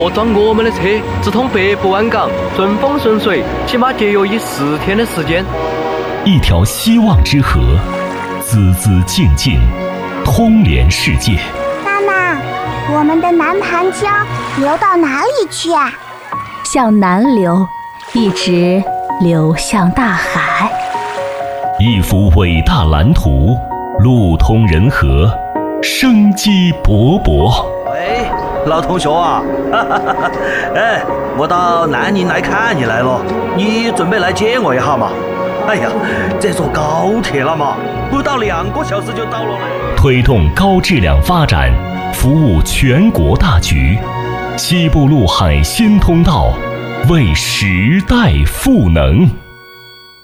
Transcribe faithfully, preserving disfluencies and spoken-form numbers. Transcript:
我装我们的车直通北部湾港，顺风顺水，起码节约一四天的时间。 一条希望之河，孜孜静静，通连世界。 妈妈，我们的南盘江流到哪里去啊？ 向南流，一直流向大海。 一幅伟大蓝图，路通人和，生机勃勃。 喂，老同学啊，哈哈哈哈哎，我到南宁来看你来了，你准备来接我一下嘛？哎呀，这坐高铁了嘛，不到两个小时就到了嘞。 推动高质量发展，服务全国大局。西部陆海新通道，为时代赋能。